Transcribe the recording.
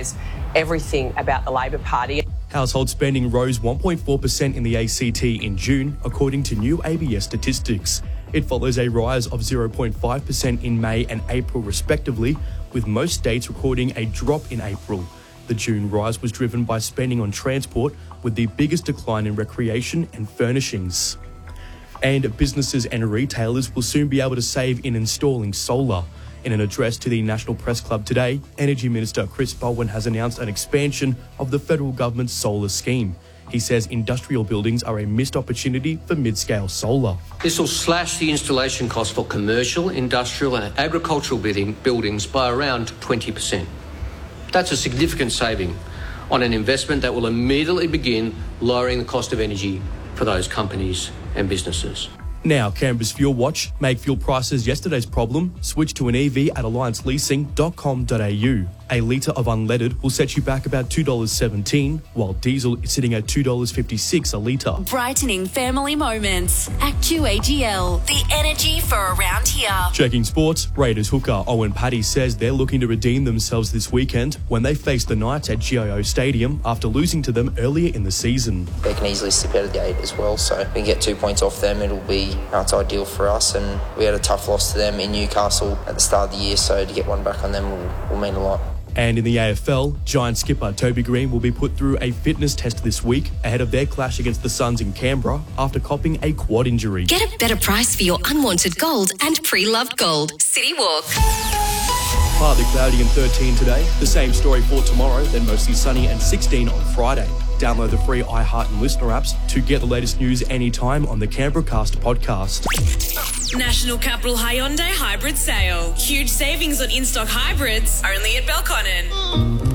says everything about the Labor Party. Household spending rose 1.4% in the ACT in June, according to new ABS statistics. It follows a rise of 0.5% in May and April respectively, with most states recording a drop in April. The June rise was driven by spending on transport, with the biggest decline in recreation and furnishings. And businesses and retailers will soon be able to save in installing solar. In an address to the National Press Club today, Energy Minister Chris Bowen has announced an expansion of the federal government's solar scheme. He says industrial buildings are a missed opportunity for mid-scale solar. This will slash the installation cost for commercial, industrial and agricultural buildings by around 20%. That's a significant saving on an investment that will immediately begin lowering the cost of energy for those companies and businesses. Now, Canberra's Fuel Watch. Make fuel prices yesterday's problem. Switch to an EV at allianceleasing.com.au. A litre of unleaded will set you back about $2.17, while diesel is sitting at $2.56 a litre. Brightening family moments. At QAGL, the energy for around here. Checking sports, Raiders hooker Owen Paddy says they're looking to redeem themselves this weekend when they face the Knights at GIO Stadium after losing to them earlier in the season. They can easily slip out of the 8 as well, so if we can get 2 points off them, it'll be ideal for us. And we had a tough loss to them in Newcastle at the start of the year, so to get one back on them will mean a lot. And in the AFL, Giant skipper Toby Green will be put through a fitness test this week ahead of their clash against the Suns in Canberra after copping a quad injury. Get a better price for your unwanted gold and pre-loved gold. City Walk. Partly cloudy and 13 today. The same story for tomorrow, then mostly sunny and 16 on Friday. Download the free iHeart and Listener apps to get the latest news anytime on the Canberra Cast podcast. National Capital Hyundai Hybrid Sale. Huge savings on in-stock hybrids, only at Belconnen.